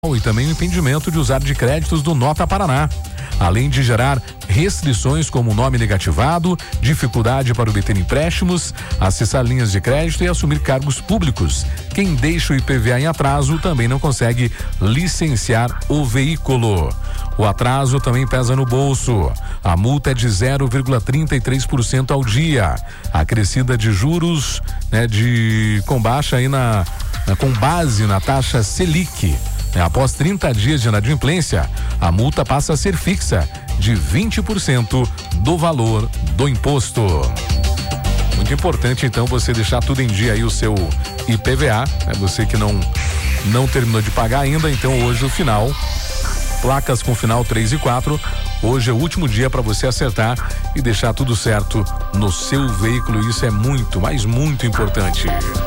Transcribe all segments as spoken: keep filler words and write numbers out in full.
e também o impedimento de usar de créditos do Nota Paraná, além de gerar restrições como nome negativado, dificuldade para obter empréstimos, acessar linhas de crédito e assumir cargos públicos. Quem deixa o I P V A em atraso também não consegue licenciar o veículo. O atraso também pesa no bolso. A multa é de zero vírgula trinta e três por cento ao dia. A crescida de juros, né, de com baixa aí na, na com base na taxa Selic. Após trinta dias de inadimplência, a multa passa a ser fixa de vinte por cento do valor do imposto. Muito importante, então, você deixar tudo em dia aí o seu I P V A, né? Você que não, não terminou de pagar ainda, então hoje o final, placas com final três e quatro, hoje é o último dia para você acertar e deixar tudo certo no seu veículo. Isso é muito, mas muito importante.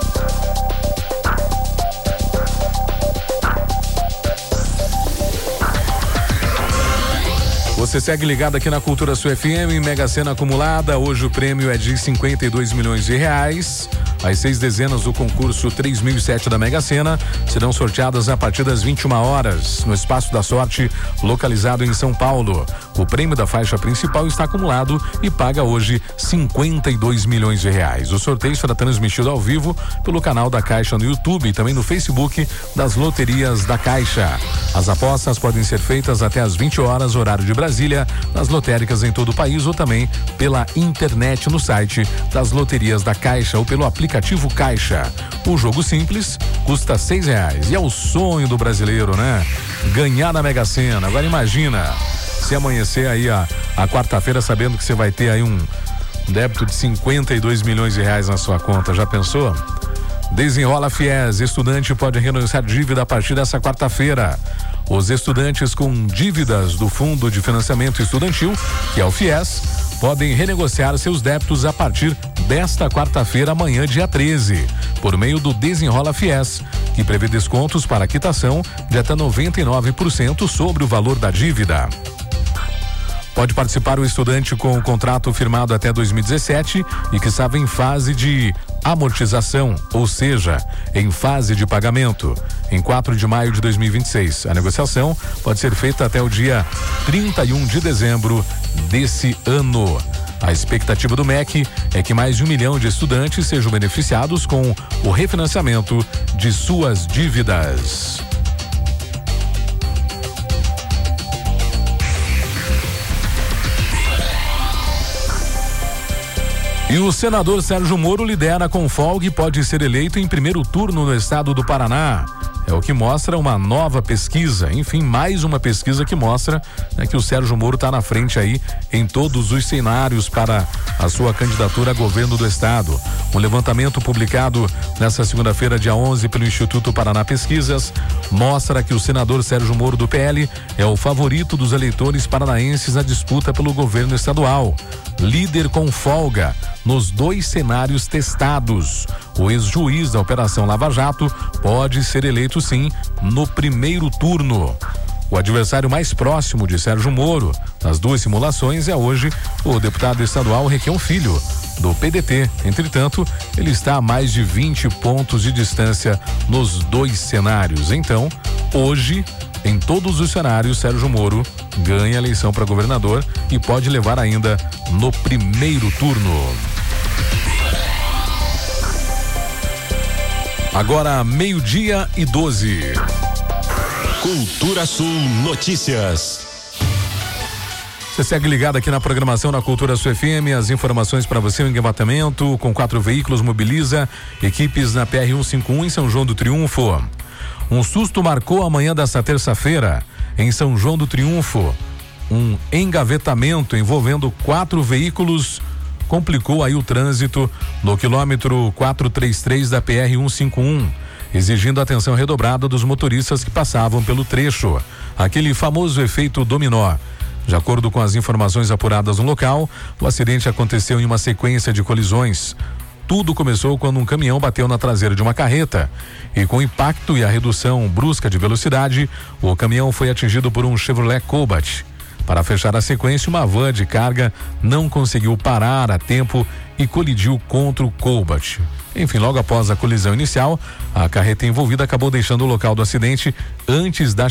Você segue ligado aqui na Cultura Sul F M, Mega Sena acumulada. Hoje o prêmio é de cinquenta e dois milhões de reais. As seis dezenas do concurso três mil e sete da Mega Sena serão sorteadas a partir das vinte e uma horas, no Espaço da Sorte, localizado em São Paulo. O prêmio da faixa principal está acumulado e paga hoje cinquenta e dois milhões de reais. O sorteio será transmitido ao vivo pelo canal da Caixa no YouTube e também no Facebook das Loterias da Caixa. As apostas podem ser feitas até às vinte horas, horário de Brasília, nas lotéricas em todo o país ou também pela internet no site das Loterias da Caixa ou pelo aplicativo Caixa. O jogo simples custa seis reais e é o sonho do brasileiro, né? Ganhar na Mega Sena. Agora imagina se amanhecer aí a, a quarta-feira sabendo que você vai ter aí um débito de cinquenta e dois milhões de reais na sua conta. Já pensou? Desenrola Fies, estudante pode renegociar dívida a partir dessa quarta-feira. Os estudantes com dívidas do Fundo de Financiamento Estudantil, que é o Fies, podem renegociar seus débitos a partir desta quarta-feira, amanhã, dia treze, por meio do Desenrola Fies, que prevê descontos para quitação de até noventa e nove por cento sobre o valor da dívida. Pode participar o estudante com o contrato firmado até dois mil e dezessete e que estava em fase de amortização, ou seja, em fase de pagamento, em quatro de maio de dois mil e vinte e seis. A negociação pode ser feita até o dia trinta e um de dezembro desse ano. A expectativa do M E C é que mais de um milhão de estudantes sejam beneficiados com o refinanciamento de suas dívidas. E o senador Sérgio Moro lidera com folga e pode ser eleito em primeiro turno no estado do Paraná. É o que mostra uma nova pesquisa, enfim, mais uma pesquisa que mostra, né, que o Sérgio Moro está na frente aí em todos os cenários para a sua candidatura a governo do estado. Um levantamento publicado nesta segunda-feira, dia onze, pelo Instituto Paraná Pesquisas, mostra que o senador Sérgio Moro do P L é o favorito dos eleitores paranaenses na disputa pelo governo estadual. Líder com folga nos dois cenários testados. O ex-juiz da Operação Lava Jato pode ser eleito sim no primeiro turno. O adversário mais próximo de Sérgio Moro nas duas simulações é hoje o deputado estadual Requião Filho, do P D T. Entretanto, ele está a mais de vinte pontos de distância nos dois cenários. Então, hoje, em todos os cenários, Sérgio Moro ganha a eleição para governador e pode levar ainda no primeiro turno. Agora, meio-dia e doze. Cultura Sul Notícias. Você segue ligado aqui na programação da Cultura Sul F M, as informações para você, o engabatamento com quatro veículos mobiliza equipes na P R cento e cinquenta e um em São João do Triunfo. Um susto marcou a manhã desta terça-feira em São João do Triunfo. Um engavetamento envolvendo quatro veículos complicou aí o trânsito no quilômetro quatrocentos e trinta e três da P R cento e cinquenta e um, exigindo atenção redobrada dos motoristas que passavam pelo trecho. Aquele famoso efeito dominó. De acordo com as informações apuradas no local, o acidente aconteceu em uma sequência de colisões. Tudo começou quando um caminhão bateu na traseira de uma carreta e, com o impacto e a redução brusca de velocidade, o caminhão foi atingido por um Chevrolet Cobalt. Para fechar a sequência, uma van de carga não conseguiu parar a tempo e colidiu contra o Cobalt. Enfim, logo após a colisão inicial, a carreta envolvida acabou deixando o local do acidente antes da